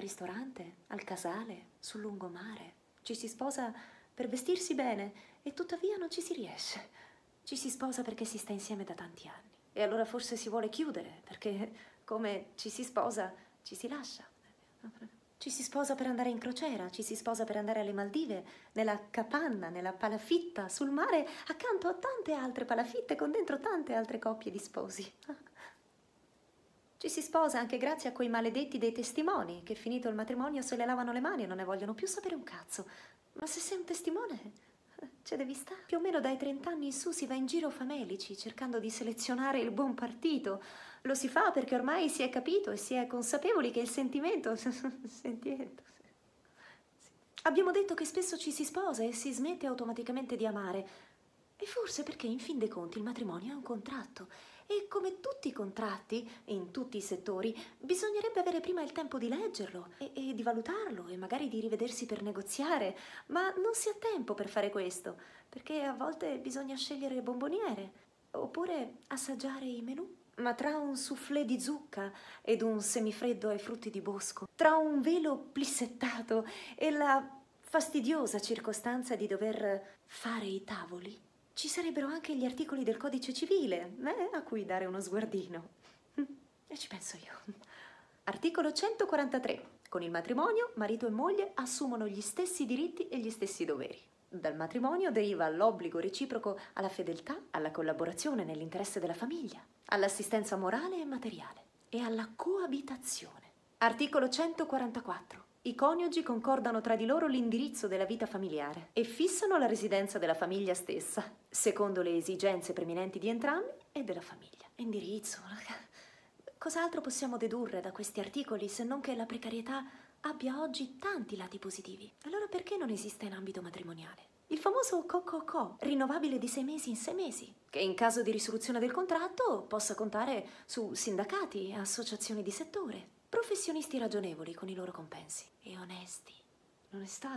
ristorante, al casale, sul lungomare. Ci si sposa per vestirsi bene e tuttavia non ci si riesce. Ci si sposa perché si sta insieme da tanti anni. E allora forse si vuole chiudere, perché come ci si sposa, ci si lascia. Ci si sposa per andare in crociera, ci si sposa per andare alle Maldive, nella capanna, nella palafitta, sul mare, accanto a tante altre palafitte, con dentro tante altre coppie di sposi. Ci si sposa anche grazie a quei maledetti dei testimoni, che finito il matrimonio se le lavano le mani e non ne vogliono più sapere un cazzo. Ma se sei un testimone, ce devi stare. Più o meno dai 30 anni in su si va in giro famelici, cercando di selezionare il buon partito. Lo si fa perché ormai si è capito e si è consapevoli che il sentimento... Sentiento... Abbiamo detto che spesso ci si sposa e si smette automaticamente di amare. E forse perché in fin dei conti il matrimonio è un contratto. E come tutti i contratti, in tutti i settori, bisognerebbe avere prima il tempo di leggerlo e di valutarlo e magari di rivedersi per negoziare. Ma non si ha tempo per fare questo, perché a volte bisogna scegliere le bomboniere oppure assaggiare i menù. Ma tra un soufflé di zucca ed un semifreddo ai frutti di bosco, tra un velo plissettato e la fastidiosa circostanza di dover fare i tavoli, ci sarebbero anche gli articoli del codice civile, a cui dare uno sguardino. E ci penso io. Articolo 143. Con il matrimonio, marito e moglie assumono gli stessi diritti e gli stessi doveri. Dal matrimonio deriva l'obbligo reciproco alla fedeltà, alla collaborazione nell'interesse della famiglia, all'assistenza morale e materiale e alla coabitazione. Articolo 144. I coniugi concordano tra di loro l'indirizzo della vita familiare e fissano la residenza della famiglia stessa, secondo le esigenze preminenti di entrambi e della famiglia. Indirizzo. Cos'altro possiamo dedurre da questi articoli se non che la precarietà abbia oggi tanti lati positivi? Allora perché non esiste in ambito matrimoniale il famoso co-co-co, rinnovabile di 6 mesi in 6 mesi, che in caso di risoluzione del contratto possa contare su sindacati, associazioni di settore, professionisti ragionevoli con i loro compensi e onesti. L'onestà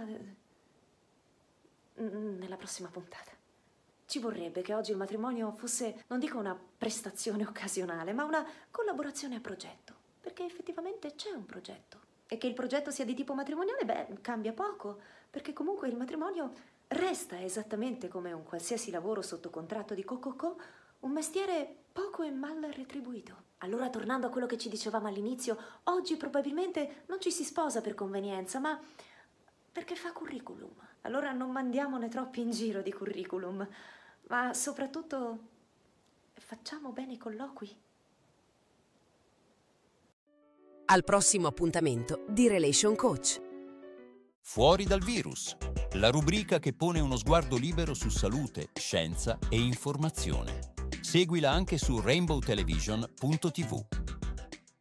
nella prossima puntata. Ci vorrebbe che oggi il matrimonio fosse, non dico una prestazione occasionale, ma una collaborazione a progetto, perché effettivamente c'è un progetto. E che il progetto sia di tipo matrimoniale, cambia poco, perché comunque il matrimonio resta esattamente come un qualsiasi lavoro sotto contratto di co-co-co, un mestiere poco e mal retribuito. Allora, tornando a quello che ci dicevamo all'inizio, oggi probabilmente non ci si sposa per convenienza, ma perché fa curriculum. Allora non mandiamone troppi in giro di curriculum, ma soprattutto facciamo bene i colloqui. Al prossimo appuntamento di Relation Coach. Fuori dal virus, la rubrica che pone uno sguardo libero su salute, scienza e informazione. Seguila anche su rainbowtelevision.tv.